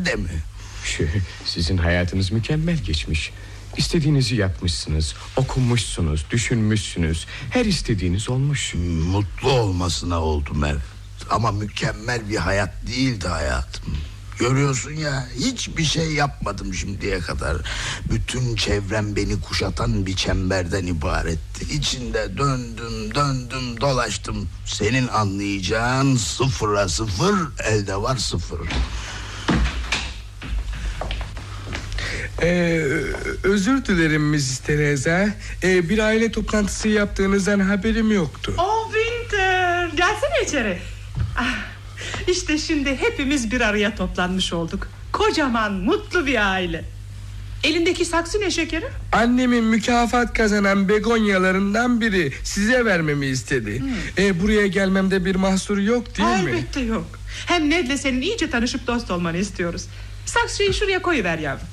de mi? Sizin hayatınız mükemmel geçmiş. İstediğinizi yapmışsınız, okumuşsunuz, düşünmüşsünüz. Her istediğiniz olmuş. Mutlu olmasına oldu Mer. Ama mükemmel bir hayat değildi hayatım. Görüyorsun ya, hiçbir şey yapmadım şimdiye kadar. Bütün çevrem beni kuşatan bir çemberden ibaretti. İçinde döndüm dolaştım. Senin anlayacağın 0'a 0, elde var 0. Özür dilerim Mrs. Teresa. Bir aile toplantısı yaptığınızdan haberim yoktu. Oh Winter, gelsene içeri. İşte şimdi hepimiz bir araya toplanmış olduk. Kocaman mutlu bir aile. Elindeki saksı ne şekerim? Annemin mükafat kazanan begonyalarından biri size vermemi istedi. Buraya gelmemde bir mahsuru yok değil mi? Elbette yok. Hem Ned'le senin iyice tanışıp dost olmanı istiyoruz. Saksıyı şuraya koyuver yavrum.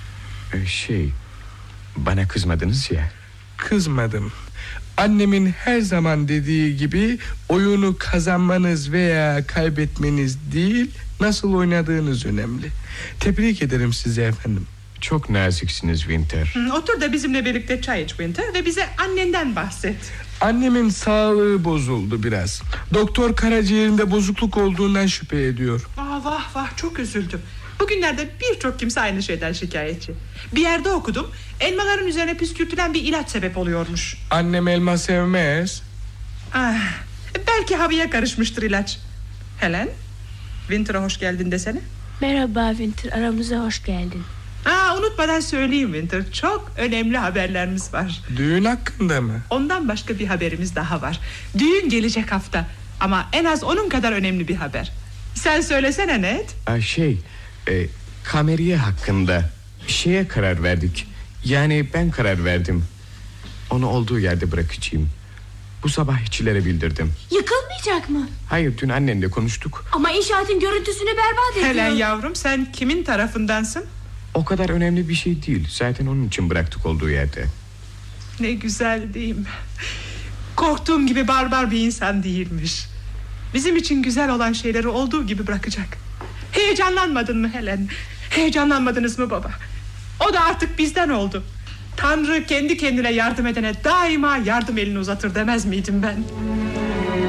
Bana kızmadınız ya. Kızmadım. Annemin her zaman dediği gibi oyunu kazanmanız veya kaybetmeniz değil, nasıl oynadığınız önemli. Tebrik ederim sizi efendim. Çok naziksiniz Winter. Otur da bizimle birlikte çay iç Winter ve bize annenden bahset. Annemin sağlığı bozuldu biraz. Doktor karaciğerinde bozukluk olduğundan şüphe ediyor. Vah vah, çok üzüldüm. Bugünlerde birçok kimse aynı şeyden şikayetçi. Bir yerde okudum, elmaların üzerine püskürtülen bir ilaç sebep oluyormuş. Annem elma sevmez. Belki havaya karışmıştır ilaç. Helen, Winter'a hoş geldin desene. Merhaba Winter, aramıza hoş geldin. Unutmadan söyleyeyim Winter, çok önemli haberlerimiz var. Düğün hakkında mı? Ondan başka bir haberimiz daha var. Düğün gelecek hafta. Ama en az onun kadar önemli bir haber. Sen söylesene Ned. Kameriye hakkında şeye karar verdik. Yani ben karar verdim. Onu olduğu yerde bırakacağım. Bu sabah işçilere bildirdim. Yıkılmayacak mı? Hayır, dün annenle konuştuk. Ama inşaatın görüntüsünü berbat ediyor. Helen yavrum, sen kimin tarafındansın? O kadar önemli bir şey değil. Zaten onun için bıraktık olduğu yerde. Ne güzel değil mi? Korktuğum gibi barbar bir insan değilmiş. Bizim için güzel olan şeyleri olduğu gibi bırakacak. Heyecanlanmadın mı Helen? Heyecanlanmadınız mı baba? O da artık bizden oldu. Tanrı kendi kendine yardım edene daima yardım elini uzatır demez miydim ben?